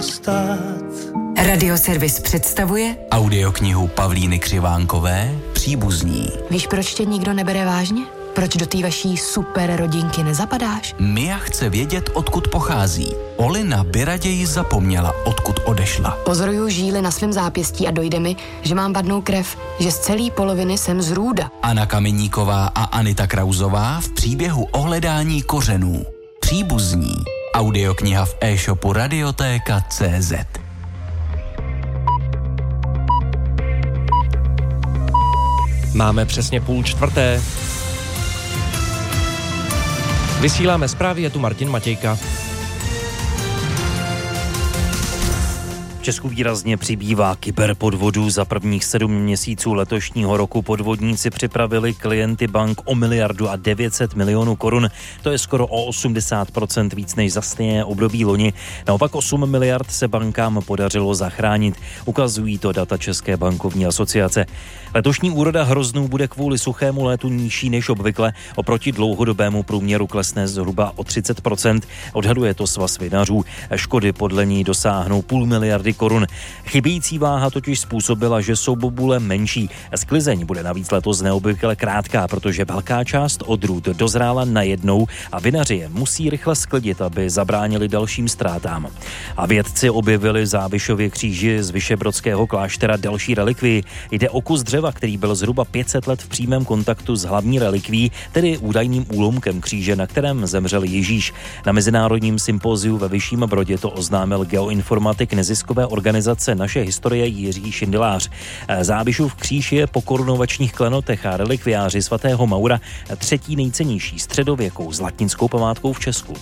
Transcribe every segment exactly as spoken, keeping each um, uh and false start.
stát. Radioservis představuje audioknihu Pavlíny Křivánkové Příbuzní. Víš, proč tě nikdo nebere vážně? Proč do té vaší super rodinky nezapadáš? Mia chce vědět, odkud pochází. Olina by raději zapomněla, odkud odešla. Pozoruju žíly na svém zápěstí a dojde mi, že mám vadnou krev, že z celé poloviny jsem z Růda. Anna Kameníková a Anita Krauzová v příběhu o hledání kořenů. Příbuzní. Audiokniha v e-shopu Radiotéka tečka cé zet. Máme přesně půl čtvrté. Vysíláme zprávy, je tu Martin Matějka. V Česku výrazně přibývá kyberpodvodů. Za prvních sedm měsíců letošního roku podvodníci připravili klienty bank o miliardu a devět set milionů korun. To je skoro o osmdesát procent víc než za stejné období loni. Naopak osm miliard se bankám podařilo zachránit. Ukazují to data České bankovní asociace. Letošní úroda hroznů bude kvůli suchému létu nižší než obvykle. Oproti dlouhodobému průměru klesne zhruba o třicet procent. Odhaduje to Svaz vinařů. Škody podle ní dosáhnou půl miliardy korun. Chybějící váha totiž způsobila, že jsou bobule menší. Sklizeň bude navíc letos neobvykle krátká, protože velká část odrůd dozrála najednou a vinaři je musí rychle sklidit, aby zabránili dalším ztrátám. A vědci objevili v Závišově kříži z Vyšebrodského kláštera další relikvii. Jde o kus dřeva, který byl zhruba pět set let v přímém kontaktu s hlavní relikví, tedy údajným úlomkem kříže, na kterém zemřel Ježíš. Na mezinárodním sympóziu ve Vyšším Brodě to oznámil geoinformatik neziskové organizace Naše historie Jiří Šindelář. Závišův kříž je po korunovačních klenotech a relikviáři svatého Maura třetí nejcennější středověkou zlatinskou památkou v Česku.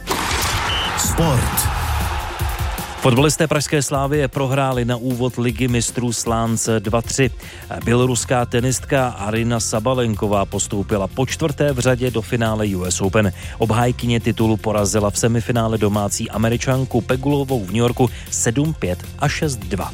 Sport. Fotbalisté pražské Slavie prohráli na úvod Ligy mistrů Slánce dva tři. Běloruská tenistka Arina Sabalenková postoupila po čtvrté v řadě do finále U S Open. Obhájkyně titulu porazila v semifinále domácí Američanku Pegulovou v New Yorku sedm pět a šest dva.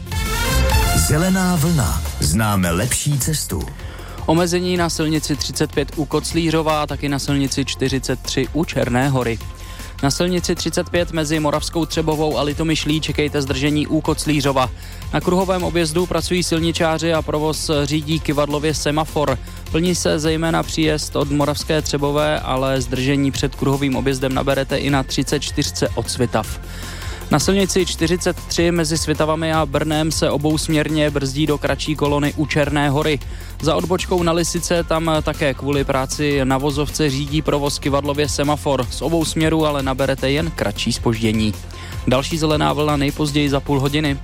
Zelená vlna. Známe lepší cestu. Omezení na silnici třicet pět u Koclířova a taky na silnici čtyřicet tři u Černé Hory. Na silnici třicet pět mezi Moravskou Třebovou a Litomyšlí čekejte zdržení u Koclířova. Na kruhovém objezdu pracují silničáři a provoz řídí kyvadlově semafor. Plní se zejména příjezd od Moravské Třebové, ale zdržení před kruhovým objezdem naberete i na třicet čtyři od Svitav. Na silnici čtyřicet tři mezi Svitavami a Brnem se obousměrně brzdí do kratší kolony u Černé Hory. Za odbočkou na Lisice tam také kvůli práci na vozovce řídí provoz kyvadlově semafor. Z obou směrů ale naberete jen kratší zpoždění. Další zelená vlna nejpozději za půl hodiny.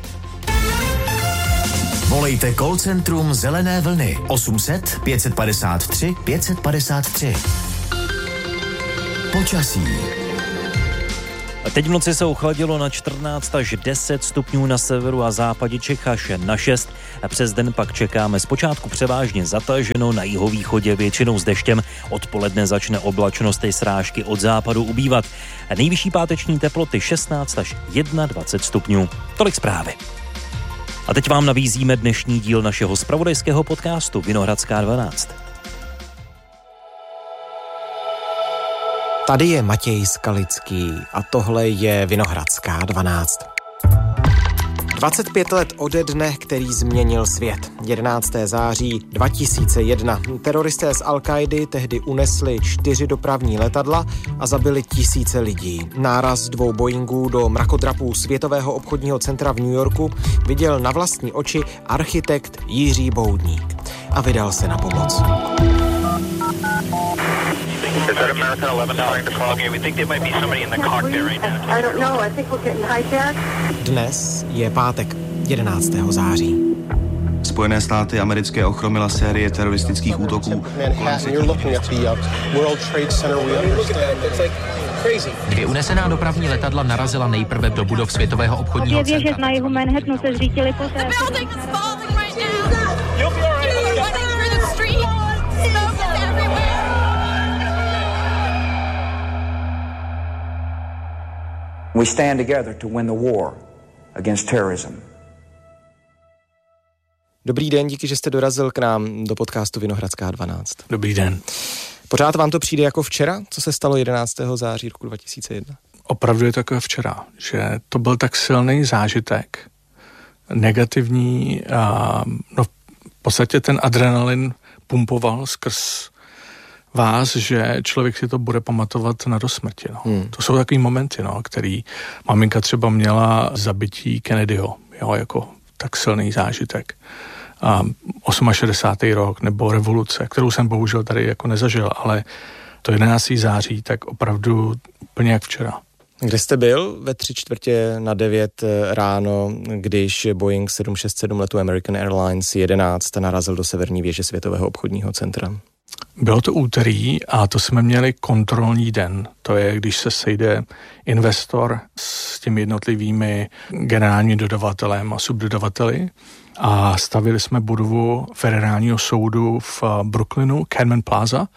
Volejte call centrum Zelené vlny osm set pět padesát tři pět padesát tři. Počasí. Teď v noci se ochladilo na čtrnáct až deset stupňů na severu a západě Čech až na šest. Přes den pak čekáme zpočátku převážně zataženo, na jihovýchodě většinou s deštěm. Odpoledne začne oblačnost i srážky od západu ubývat. Nejvyšší páteční teploty šestnáct až dvacet jedna stupňů. Tolik zprávy. A teď vám nabízíme dnešní díl našeho zpravodajského podcastu Vinohradská dvanáct. Tady je Matěj Skalický a tohle je Vinohradská dvanáct. dvacet pět let ode dne, který změnil svět. jedenáctého září dva tisíce jedna. Teroristé z Al-Kaidy tehdy unesli čtyři dopravní letadla a zabili tisíce lidí. Náraz dvou Boeingů do mrakodrapů Světového obchodního centra v New Yorku viděl na vlastní oči architekt Jiří Boudník a vydal se na pomoc. Is that American eleven trying to call you? We think there might be somebody in the cockpit right now. I don't know. I think we're getting hijacked. Dnes je pátek, jedenáctého září. Spojené státy americké ochromila série teroristických útoků. Dvě unesená dopravní letadla narazila nejprve do budov Světového obchodního centra. Věže na jihu Manhattanu se zřítily poté. We stand together to win the war against terrorism. Dobrý den, díky, že jste dorazil k nám do podcastu Vinohradská dvanáct. Dobrý den. Pořád vám to přijde jako včera, co se stalo jedenáctého září roku dva tisíce jedna? opravdu je to jako včera, že to byl tak silný zážitek, negativní, a no v podstatě ten adrenalin pumpoval skrz vás, že člověk si to bude pamatovat na dosmrti. No. Hmm. To jsou takový momenty, no, který maminka třeba měla zabití Kennedyho, jo, jako tak silný zážitek. A šedesátý osmý rok, nebo revoluce, kterou jsem bohužel tady jako nezažil, ale to jedenáctého září, tak opravdu úplně jak včera. Kde jste byl ve tři čtvrtě na devět ráno, když Boeing sedm šest sedm letu American Airlines jedenáct narazil do severní věže Světového obchodního centra? Bylo to úterý a to jsme měli kontrolní den. To je, když se sejde investor s těmi jednotlivými generálními dodavatelem a subdodavateli a stavili jsme budovu federálního soudu v Brooklynu, Cadman Plaza,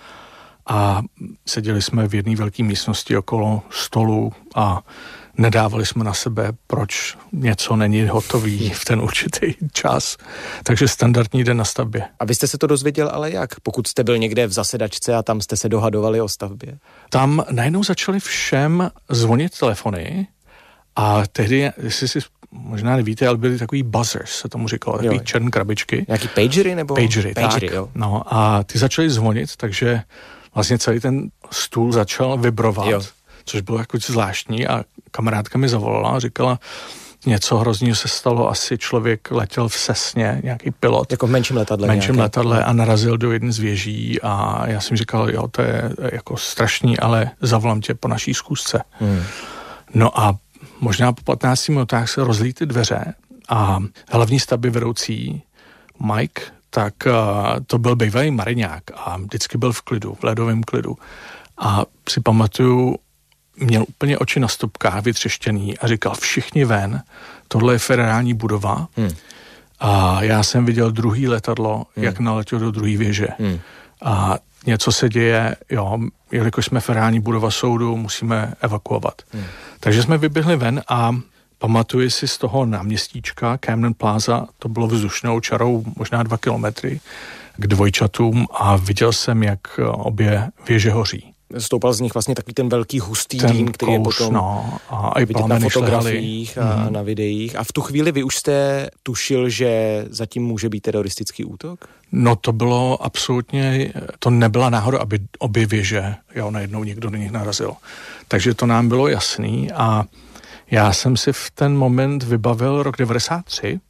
a seděli jsme v jedné velké místnosti okolo stolu a nedávali jsme na sebe, proč něco není hotový v ten určitý čas. Takže standardní den na stavbě. A vy jste se to dozvěděl ale jak? Pokud jste byl někde v zasedačce a tam jste se dohadovali o stavbě? Tam najednou začali všem zvonit telefony a tehdy, jestli si možná nevíte, ale byly takový buzzers, se tomu říkalo, takový jo, černé krabičky. Nějaký pagery nebo? Pagery, pagery tak. Jo. No a ty začaly zvonit, takže vlastně celý ten stůl začal vibrovat, jo. Což bylo jako zvláštní a kamarádka mi zavolala a říkala, něco hrozného se stalo, asi člověk letěl v Sesně, nějaký pilot. Jako v menším letadle. V menším nějaké. letadle a narazil do jedné z věží a já jsem říkal, jo, to je jako strašný, ale zavolám tě po naší schůzce. Hmm. No a možná po patnácti minutách se rozlí ty dveře a hlavní stavby vedoucí Mike, tak uh, to byl bývalý mariňák a vždycky byl v klidu, v ledovém klidu. A si pamatuju, měl úplně oči na stopkách vytřeštěný a říkal, všichni ven, tohle je federální budova. Hmm. A já jsem viděl druhý letadlo, hmm. jak naletěl do druhé věže. Hmm. A něco se děje, jo, jelikož jsme federální budova soudu, musíme evakuovat. Hmm. Takže jsme vyběhli ven a pamatuji si z toho náměstíčka Camden Plaza, to bylo vzdušnou čarou možná dva kilometry k dvojčatům a viděl jsem, jak obě věže hoří. Stoupal z nich vlastně takový ten velký hustý ten dým, který kouš, je potom no, a vidět na fotografiích šlehali. a mm-hmm. na videích. A v tu chvíli vy už jste tušil, že zatím může být teroristický útok? No to bylo absolutně, to nebyla náhoda, aby obě věže, jo, najednou někdo do nich narazil. Takže to nám bylo jasný a já jsem si v ten moment vybavil rok devadesát tři,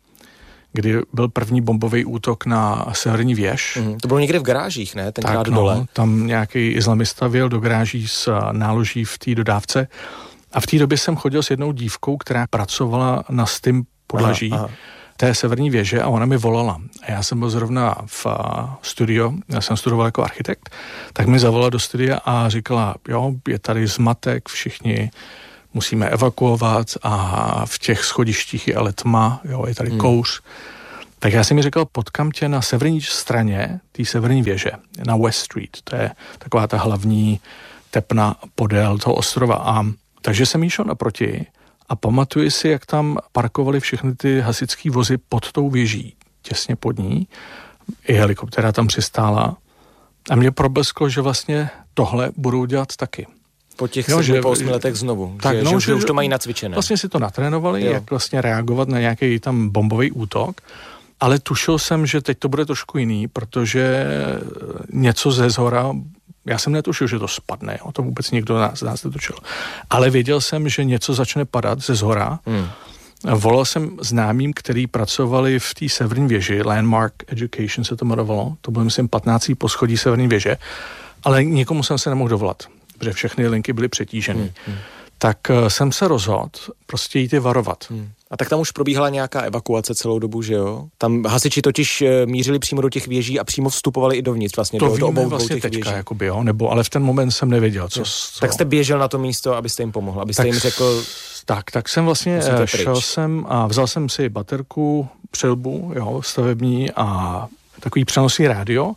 kdy byl první bombový útok na severní věž. Mm, to bylo někde v garážích, ne? Tenkrát tak, dole. No, tam nějaký islamista vjel do garáží s náloží v té dodávce a v té době jsem chodil s jednou dívkou, která pracovala na stým podlaží aha, aha. té severní věže a ona mi volala. A já jsem byl zrovna v studio, já jsem studoval jako architekt, tak mi zavolala do studia a říkala, jo, je tady zmatek, všichni musíme evakuovat a v těch schodištích je ale tma, jo, je tady hmm. kouř. Tak já jsem mi říkal, potkám tě na severní straně té severní věže, na West Street, to je taková ta hlavní tepna podél toho ostrova. A takže jsem jí šel naproti a pamatuji si, jak tam parkovali všechny ty hasičský vozy pod tou věží, těsně pod ní. I helikoptéra tam přistála. A mě problesklo, že vlastně tohle budou dělat taky. Po těch jo, sedmi, po osmi letech znovu, tak, že, no, že, že už to mají nacvičené. Vlastně si to natrénovali, jo. jak vlastně reagovat na nějaký tam bombový útok, ale tušil jsem, že teď to bude trošku jiný, protože něco ze zhora, já jsem netušil, že to spadne, jo, to vůbec nikdo z nás, nás netušil, ale věděl jsem, že něco začne padat ze zhora. Hmm. Volal jsem známým, který pracovali v té severní věži, Landmark Education se to jmenovalo, to bylo myslím patnáctý poschodí severní věže, ale nikomu jsem se nemohl dovolat, protože všechny linky byly přetíženy. Hmm, hmm. Tak jsem se rozhodl prostě jít je varovat. Hmm. A tak tam už probíhala nějaká evakuace celou dobu, že jo? Tam hasiči totiž mířili přímo do těch věží a přímo vstupovali i dovnitř vlastně. To do, víme do obou vlastně těch teďka, věží. jakoby, jo? Nebo, ale v ten moment jsem nevěděl, co, co... Tak jste běžel na to místo, abyste jim pomohl, abyste tak, jim řekl... Tak, tak jsem vlastně šel jsem a vzal jsem si baterku, přilbu, jo, stavební a takový přenosný rádio.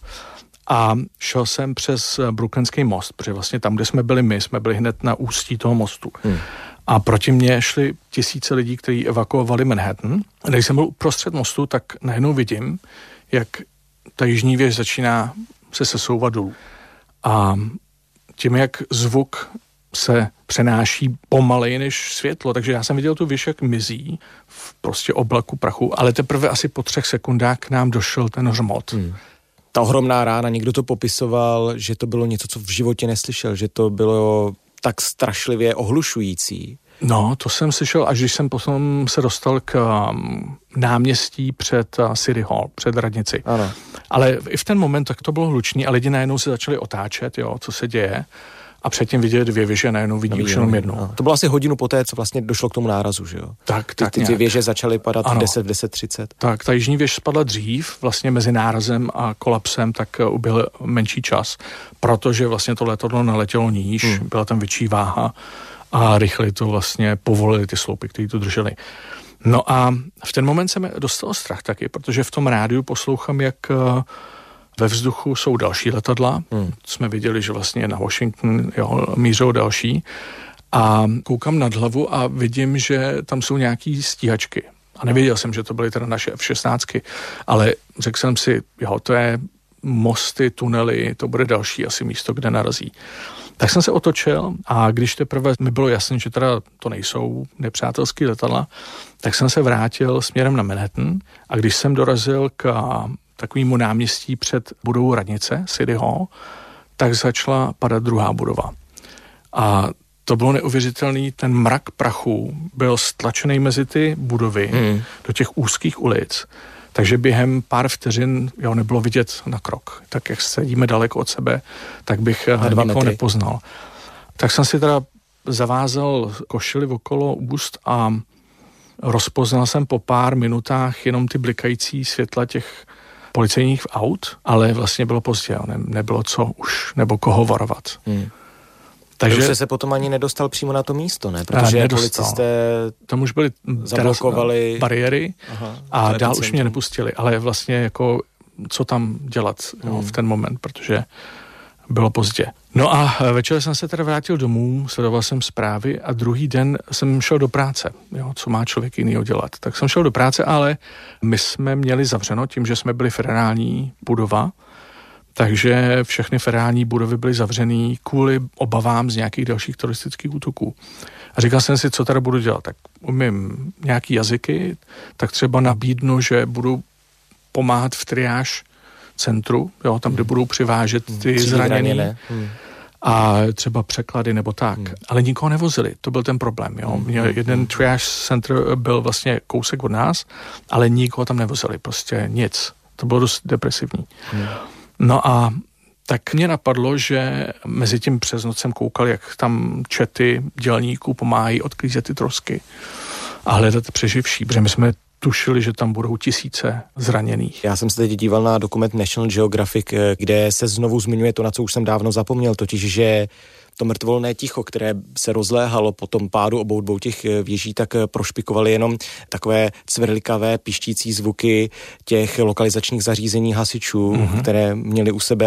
A šel jsem přes Brooklynský most, protože vlastně tam, kde jsme byli my, jsme byli hned na ústí toho mostu. Hmm. A proti mně šli tisíce lidí, kteří evakuovali Manhattan. A když jsem byl uprostřed mostu, tak najednou vidím, jak ta jižní věž začíná se sesouvat dolů. A tím, jak zvuk se přenáší pomaleji než světlo, takže já jsem viděl tu věž, jak mizí v prostě oblaku prachu, ale teprve asi po třech sekundách k nám došel ten hřmot. Hmm. Ta ohromná rána, někdo to popisoval, že to bylo něco, co v životě neslyšel, že to bylo tak strašlivě ohlušující. No, to jsem slyšel, až když jsem potom se dostal k um, náměstí před uh, City Hall, před radnici. Ano. Ale i v ten moment tak to bylo hlučný a lidi najednou se začali otáčet, jo, co se děje. A předtím viděli dvě věže, najednou vidí no, už jenom jednu. No. To bylo asi hodinu poté, co vlastně došlo k tomu nárazu, že jo? Tak, ty, tak ty, ty věže začaly padat ano. v deset, v deset třicet. Tak, ta jižní věž spadla dřív, vlastně mezi nárazem a kolapsem, tak uběhl menší čas, protože vlastně to letadlo naletělo níž, hmm. byla tam větší váha a rychle to vlastně povolili ty sloupy, které to drželi. No a v ten moment se mi dostal strach taky, protože v tom rádiu poslouchám, jak ve vzduchu jsou další letadla. Hmm. Jsme viděli, že vlastně na Washington jo, mířou další. A koukám nad hlavu a vidím, že tam jsou nějaký stíhačky. A nevěděl jsem, že to byly teda naše F šestnáct, ale řekl jsem si, jo, to je mosty, tunely, to bude další asi místo, kde narazí. Tak jsem se otočil a když teprve mi bylo jasné, že teda to nejsou nepřátelský letadla, tak jsem se vrátil směrem na Manhattan a když jsem dorazil k takovému náměstí před budovou radnice, City Hall, tak začala padat druhá budova. A to bylo neuvěřitelný, ten mrak prachu byl stlačený mezi ty budovy hmm. do těch úzkých ulic, takže během pár vteřin jo, nebylo vidět na krok. Tak jak sedíme daleko od sebe, tak bych nikoho metry. nepoznal. Tak jsem si teda zavázal košili okolo úst a rozpoznal jsem po pár minutách jenom ty blikající světla těch policejních aut, ale vlastně bylo pozdě, ne, nebylo co už, nebo koho varovat. Hmm. Takže jste se potom ani nedostal přímo na to místo, ne? Protože policisté tam už byly zablokovali bariéry Aha, a dál už mě nepustili, ale vlastně jako co tam dělat hmm. jo, v ten moment, protože bylo pozdě. No a večer jsem se teda vrátil domů, sledoval jsem zprávy a druhý den jsem šel do práce. Jo, co má člověk jinýho dělat? Tak jsem šel do práce, ale my jsme měli zavřeno tím, že jsme byli federální budova, takže všechny federální budovy byly zavřený kvůli obavám z nějakých dalších teroristických útoků. A říkal jsem si, co teda budu dělat. Tak umím nějaký jazyky, tak třeba nabídnu, že budu pomáhat v triáž centru, jo, tam, kde budou přivážet ty hmm. zraněný hmm. a třeba překlady nebo tak. Hmm. Ale nikoho nevozili, to byl ten problém. Jo. Hmm. Jeden triage center byl vlastně kousek od nás, ale nikoho tam nevozili, prostě nic. To bylo dost depresivní. Hmm. No a tak mě napadlo, že mezi tím přes noc jsem koukal, jak tam čety dělníků pomáhají odklízet ty trosky a hledat přeživší, protože my jsme tušili, že tam budou tisíce zraněných. Já jsem se teď díval na dokument National Geographic, kde se znovu zmiňuje to, na co už jsem dávno zapomněl, totiž, že to mrtvolné ticho, které se rozléhalo po tom pádu obou dvou těch věží, tak prošpikovaly jenom takové cvrlikavé, pištící zvuky těch lokalizačních zařízení hasičů, mm-hmm. které měli u sebe